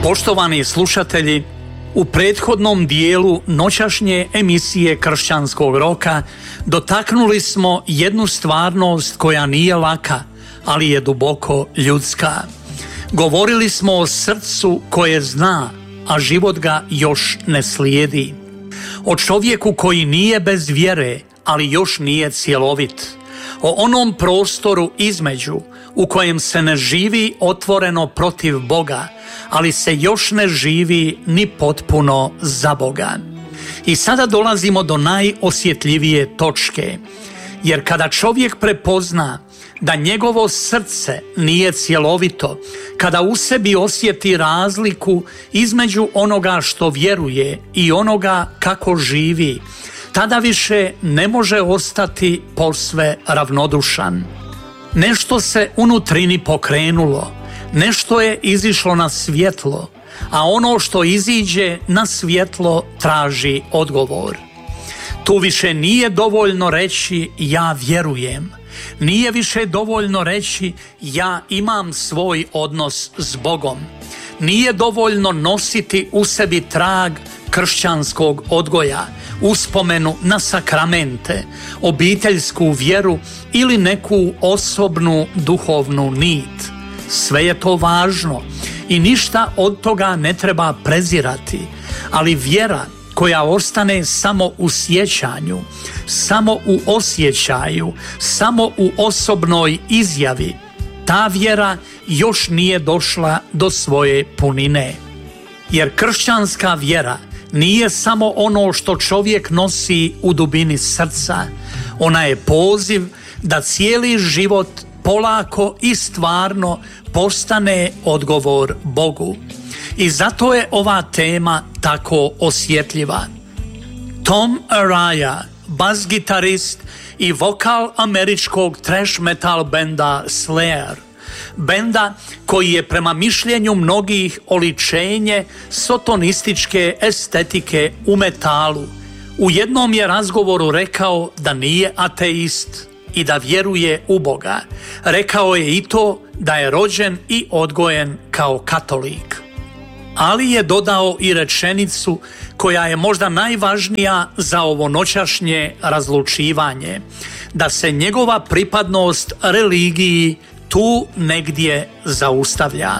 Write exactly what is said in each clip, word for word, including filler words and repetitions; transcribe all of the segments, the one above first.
Poštovani slušatelji, u prethodnom dijelu noćašnje emisije Kršćanskog roka dotaknuli smo jednu stvarnost koja nije laka, ali je duboko ljudska. Govorili smo o srcu koje zna, a život ga još ne slijedi. O čovjeku koji nije bez vjere, ali još nije cjelovit. O onom prostoru između u kojem se ne živi otvoreno protiv Boga, ali se još ne živi ni potpuno za Boga. I sada dolazimo do najosjetljivije točke, jer kada čovjek prepozna da njegovo srce nije cjelovito, kada u sebi osjeti razliku između onoga što vjeruje i onoga kako živi, tada više ne može ostati posve ravnodušan. Nešto se unutrini pokrenulo, nešto je izišlo na svjetlo, a ono što iziđe na svjetlo traži odgovor. Tu više nije dovoljno reći ja vjerujem, nije više dovoljno reći ja imam svoj odnos s Bogom, nije dovoljno nositi u sebi trag kršćanskog odgoja, uspomenu na sakramente, obiteljsku vjeru ili neku osobnu duhovnu nit. Sve je to važno i ništa od toga ne treba prezirati, ali vjera koja ostane samo u sjećanju, samo u osjećaju, samo u osobnoj izjavi, ta vjera još nije došla do svoje punine. Jer kršćanska vjera nije samo ono što čovjek nosi u dubini srca, ona je poziv da cijeli život polako i stvarno postane odgovor Bogu. I zato je ova tema tako osjetljiva. Tom Araya, bas-gitarist i vokal američkog thrash metal benda Slayer, benda koji je prema mišljenju mnogih oličenje sotonističke estetike u metalu, u jednom je razgovoru rekao da nije ateist i da vjeruje u Boga. Rekao je i to da je rođen i odgojen kao katolik. Ali je dodao i rečenicu koja je možda najvažnija za ovo noćašnje razlučivanje, da se njegova pripadnost religiji tu negdje zaustavlja.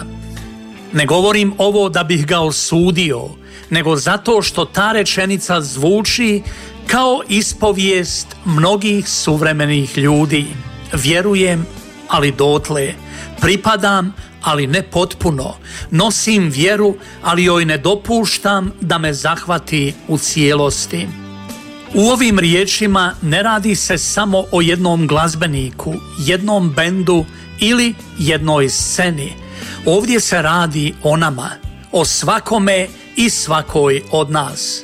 Ne govorim ovo da bih ga osudio, nego zato što ta rečenica zvuči kao ispovijest mnogih suvremenih ljudi. Vjerujem, ali dotle. Pripadam, ali ne potpuno. Nosim vjeru, ali joj ne dopuštam da me zahvati u cijelosti. U ovim riječima ne radi se samo o jednom glazbeniku, jednom bendu ili jednoj sceni. Ovdje se radi o nama, o svakome i svakoj od nas.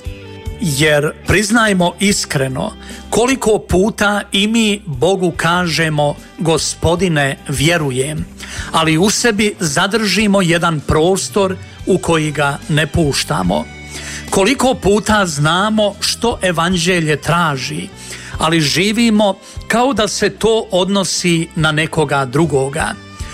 Jer priznajmo iskreno, koliko puta i mi Bogu kažemo Gospodine vjerujem, ali u sebi zadržimo jedan prostor u koji ga ne puštamo. Koliko puta znamo što evanđelje traži, ali živimo kao da se to odnosi na nekoga drugoga.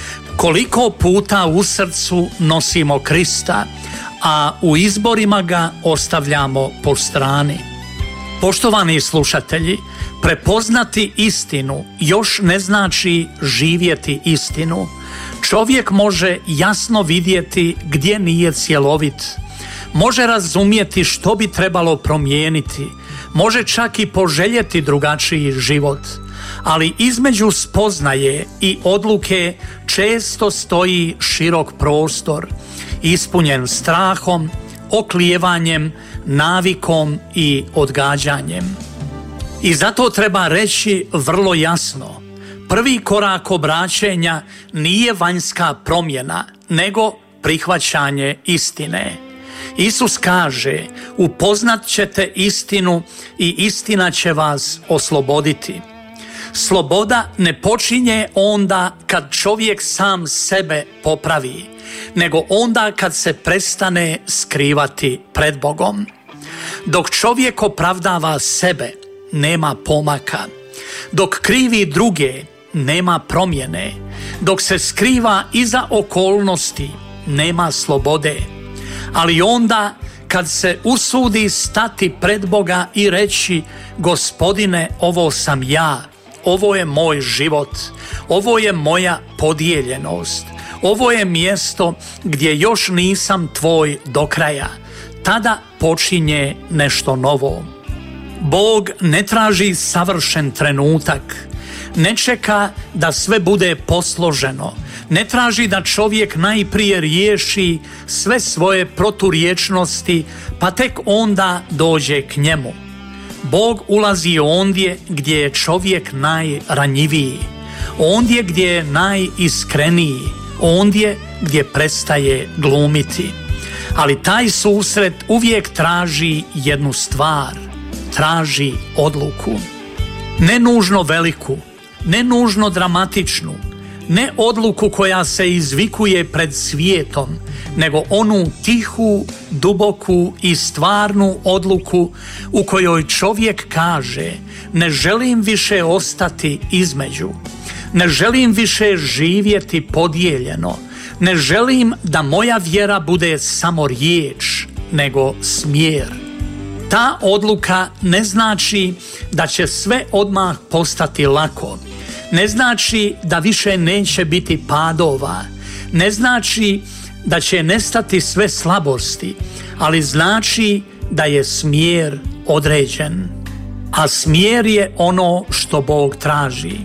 Koliko puta u srcu nosimo Krista, a u izborima ga ostavljamo po strani. Poštovani slušatelji, prepoznati istinu još ne znači živjeti istinu. Čovjek može jasno vidjeti gdje nije cjelovit. Može razumjeti što bi trebalo promijeniti. Može čak i poželjeti drugačiji život. Ali između spoznaje i odluke često stoji širok prostor, ispunjen strahom, oklijevanjem, navikom i odgađanjem. I zato treba reći vrlo jasno, prvi korak obraćenja nije vanjska promjena, nego prihvaćanje istine. Isus kaže, upoznat ćete istinu i istina će vas osloboditi. Sloboda ne počinje onda kad čovjek sam sebe popravi, nego onda kad se prestane skrivati pred Bogom. Dok čovjek opravdava sebe, nema pomaka. Dok krivi druge, nema promjene. Dok se skriva iza okolnosti, nema slobode. Ali onda kad se usudi stati pred Boga i reći: Gospodine, ovo sam ja, ovo je moj život, ovo je moja podijeljenost, ovo je mjesto gdje još nisam tvoj do kraja, tada počinje nešto novo. Bog ne traži savršen trenutak, ne čeka da sve bude posloženo, ne traži da čovjek najprije riješi sve svoje proturječnosti pa tek onda dođe k njemu. Bog ulazi ondje gdje je čovjek najranjiviji, ondje gdje je najiskreniji, ondje gdje prestaje glumiti. Ali taj susret uvijek traži jednu stvar, traži odluku. Ne nužno veliku, ne nužno dramatičnu, ne odluku koja se izvikuje pred svijetom, nego onu tihu, duboku i stvarnu odluku u kojoj čovjek kaže: ne želim više ostati između, ne želim više živjeti podijeljeno, ne želim da moja vjera bude samo riječ, nego smjer. Ta odluka ne znači da će sve odmah postati lako, ne znači da više neće biti padova, ne znači da će nestati sve slabosti, ali znači da je smjer određen. A smjer je ono što Bog traži.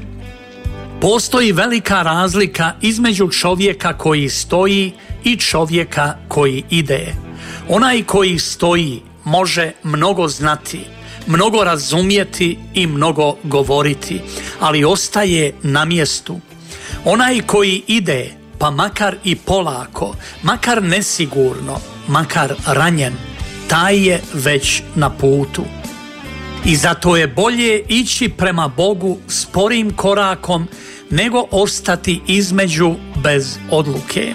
Postoji velika razlika između čovjeka koji stoji i čovjeka koji ide. Onaj koji stoji može mnogo znati, mnogo razumjeti i mnogo govoriti, ali ostaje na mjestu. Onaj koji ide, pa makar i polako, makar nesigurno, makar ranjen, taj je već na putu. I zato je bolje ići prema Bogu sporim korakom nego ostati između bez odluke.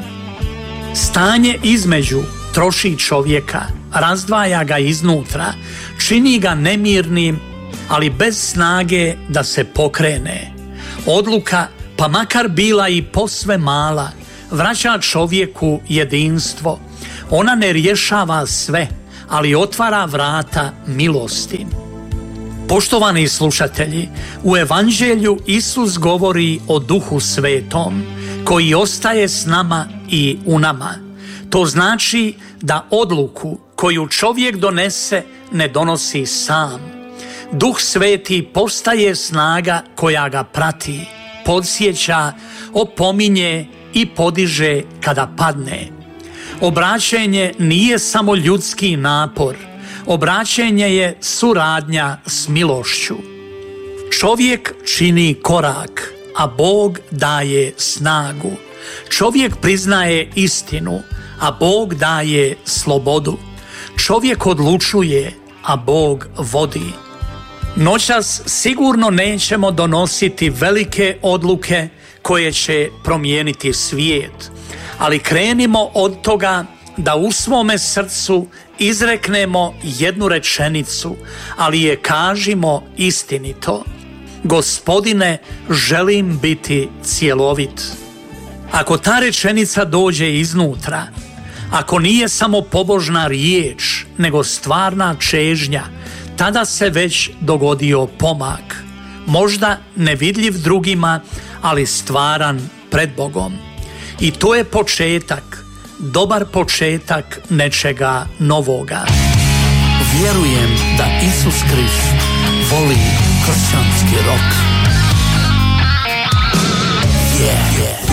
Stanje između troši čovjeka, razdvaja ga iznutra, čini ga nemirnim, ali bez snage da se pokrene. Odluka, pa makar bila i posve mala, vraća čovjeku jedinstvo. Ona ne rješava sve, ali otvara vrata milosti. Poštovani slušatelji, u Evanđelju Isus govori o Duhu Svetom, koji ostaje s nama i u nama. To znači da odluku koju čovjek donese ne donosi sam. Duh Sveti postaje snaga koja ga prati, podsjeća, opominje i podiže kada padne. Obraćenje nije samo ljudski napor, obraćenje je suradnja s milošću. Čovjek čini korak, a Bog daje snagu. Čovjek priznaje istinu, a Bog daje slobodu. Čovjek odlučuje, a Bog vodi. Noćas sigurno nećemo donositi velike odluke koje će promijeniti svijet, ali krenimo od toga da u svome srcu izreknemo jednu rečenicu, ali je kažimo istinito: Gospodine, želim biti cjelovit. Ako ta rečenica dođe iznutra, ako nije samo pobožna riječ, nego stvarna čežnja, tada se već dogodio pomak. Možda nevidljiv drugima, ali stvaran pred Bogom. I to je početak, dobar početak nečega novoga. Vjerujem da Isus Krist voli kršćanski rok. Yeah, yeah.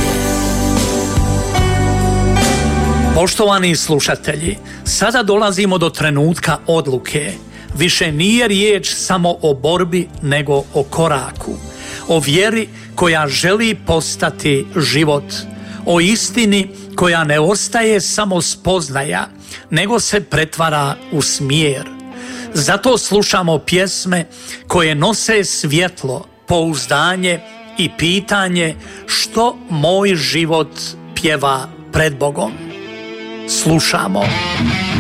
Poštovani slušatelji, sada dolazimo do trenutka odluke. Više nije riječ samo o borbi, nego o koraku, o vjeri koja želi postati život, o istini koja ne ostaje samo spoznaja, nego se pretvara u smjer. Zato slušamo pjesme koje nose svjetlo, pouzdanje i pitanje što moj život pjeva pred Bogom. Slušamo.